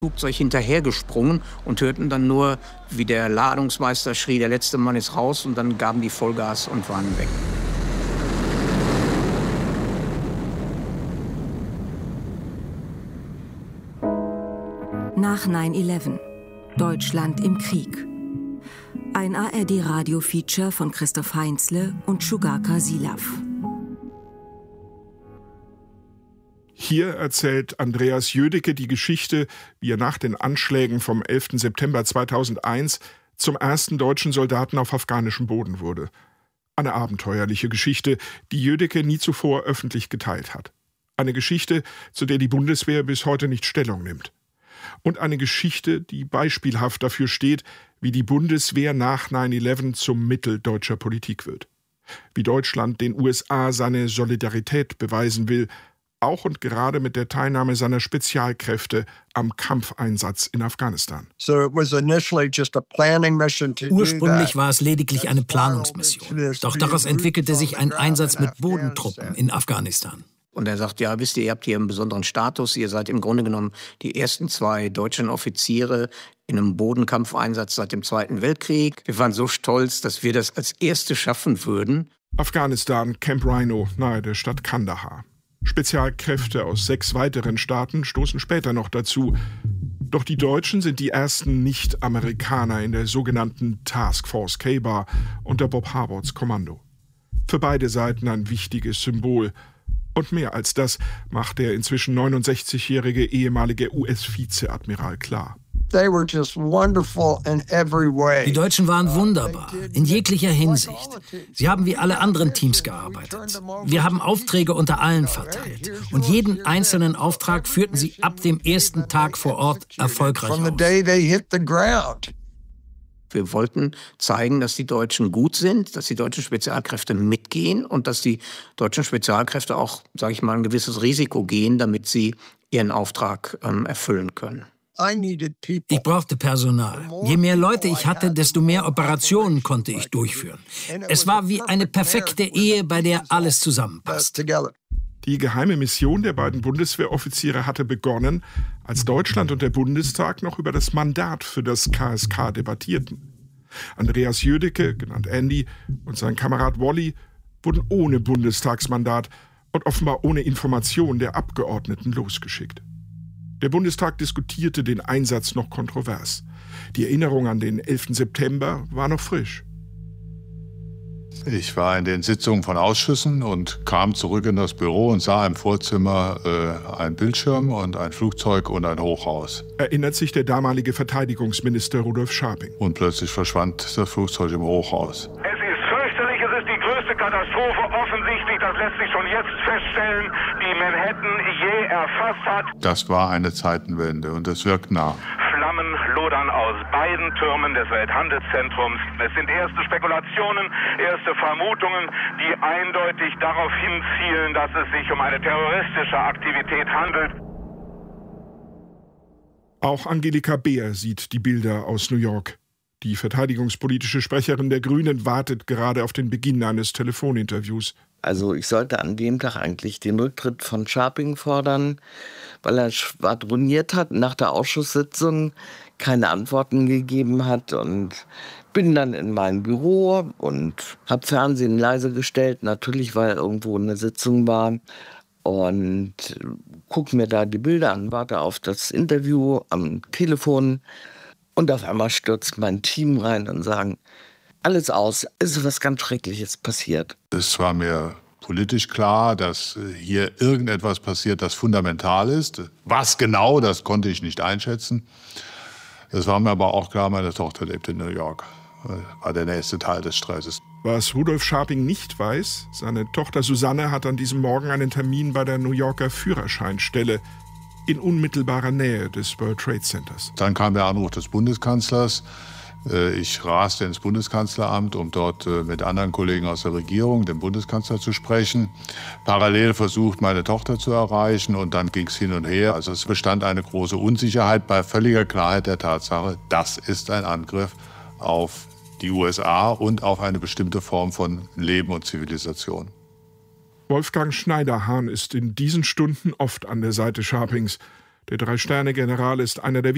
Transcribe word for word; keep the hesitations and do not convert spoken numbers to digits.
Flugzeug hinterhergesprungen und hörten dann nur, wie der Ladungsmeister schrie, der letzte Mann ist raus, und dann gaben die Vollgas und waren weg. Nach neun elf. Deutschland im Krieg. Ein A R D-Radio-Feature von Christoph Heinzle und Shugarka Silav. Hier erzählt Andreas Jödecke die Geschichte, wie er nach den Anschlägen vom elften September zweitausendeins zum ersten deutschen Soldaten auf afghanischem Boden wurde. Eine abenteuerliche Geschichte, die Jödecke nie zuvor öffentlich geteilt hat. Eine Geschichte, zu der die Bundeswehr bis heute nicht Stellung nimmt. Und eine Geschichte, die beispielhaft dafür steht, wie die Bundeswehr nach neun elf zum Mittel deutscher Politik wird. Wie Deutschland den U S A seine Solidarität beweisen will, auch und gerade mit der Teilnahme seiner Spezialkräfte am Kampfeinsatz in Afghanistan. Ursprünglich war es lediglich eine Planungsmission. Doch daraus entwickelte sich ein Einsatz mit Bodentruppen in Afghanistan. Und er sagt, ja, wisst ihr, ihr habt hier einen besonderen Status. Ihr seid im Grunde genommen die ersten zwei deutschen Offiziere in einem Bodenkampfeinsatz seit dem Zweiten Weltkrieg. Wir waren so stolz, dass wir das als Erste schaffen würden. Afghanistan, Camp Rhino, nahe der Stadt Kandahar. Spezialkräfte aus sechs weiteren Staaten stoßen später noch dazu. Doch die Deutschen sind die ersten Nicht-Amerikaner in der sogenannten Task Force K-Bar unter Bob Harvards Kommando. Für beide Seiten ein wichtiges Symbol. Und mehr als das macht der inzwischen neunundsechzigjährige ehemalige U S-Vizeadmiral klar. Die Deutschen waren wunderbar, in jeglicher Hinsicht. Sie haben wie alle anderen Teams gearbeitet. Wir haben Aufträge unter allen verteilt. Und jeden einzelnen Auftrag führten sie ab dem ersten Tag vor Ort erfolgreich aus. Wir wollten zeigen, dass die Deutschen gut sind, dass die deutschen Spezialkräfte mitgehen und dass die deutschen Spezialkräfte auch, sage ich mal, ein gewisses Risiko gehen, damit sie ihren Auftrag ähm, erfüllen können. Ich brauchte Personal. Je mehr Leute ich hatte, desto mehr Operationen konnte ich durchführen. Es war wie eine perfekte Ehe, bei der alles zusammenpasst. Die geheime Mission der beiden Bundeswehroffiziere hatte begonnen, als Deutschland und der Bundestag noch über das Mandat für das K S K debattierten. Andreas Jödecke, genannt Andy, und sein Kamerad Wally wurden ohne Bundestagsmandat und offenbar ohne Information der Abgeordneten losgeschickt. Der Bundestag diskutierte den Einsatz noch kontrovers. Die Erinnerung an den elften September war noch frisch. Ich war in den Sitzungen von Ausschüssen und kam zurück in das Büro und sah im Vorzimmer äh, einen Bildschirm und ein Flugzeug und ein Hochhaus. Erinnert sich der damalige Verteidigungsminister Rudolf Scharping. Und plötzlich verschwand das Flugzeug im Hochhaus. Es ist fürchterlich, es ist die größte Katastrophe, offensichtlich, das lässt sich schon jetzt feststellen, die Manhattan je erfasst hat. Das war eine Zeitenwende und es wirkt nah. Flammen lodern aus beiden Türmen des Welthandelszentrums. Es sind erste Spekulationen, erste Vermutungen, die eindeutig darauf hinzielen, dass es sich um eine terroristische Aktivität handelt. Auch Angelika Beer sieht die Bilder aus New York. Die verteidigungspolitische Sprecherin der Grünen wartet gerade auf den Beginn eines Telefoninterviews. Also ich sollte an dem Tag eigentlich den Rücktritt von Scharping fordern, weil er schwadroniert hat, nach der Ausschusssitzung keine Antworten gegeben hat, und bin dann in mein Büro und habe Fernsehen leise gestellt, natürlich weil irgendwo eine Sitzung war, und gucke mir da die Bilder an, warte auf das Interview am Telefon, und auf einmal stürzt mein Team rein und sagen: Alles aus, es ist was ganz Schreckliches passiert. Es war mir politisch klar, dass hier irgendetwas passiert, das fundamental ist. Was genau, das konnte ich nicht einschätzen. Es war mir aber auch klar, meine Tochter lebt in New York. Das war der nächste Teil des Stresses. Was Rudolf Scharping nicht weiß: Seine Tochter Susanne hat an diesem Morgen einen Termin bei der New Yorker Führerscheinstelle in unmittelbarer Nähe des World Trade Centers. Dann kam der Anruf des Bundeskanzlers. Ich raste ins Bundeskanzleramt, um dort mit anderen Kollegen aus der Regierung, dem Bundeskanzler, zu sprechen. Parallel versucht, meine Tochter zu erreichen, und dann ging es hin und her. Also es bestand eine große Unsicherheit bei völliger Klarheit der Tatsache, das ist ein Angriff auf die U S A und auf eine bestimmte Form von Leben und Zivilisation. Wolfgang Schneiderhahn ist in diesen Stunden oft an der Seite Scharpings. Der Drei-Sterne-General ist einer der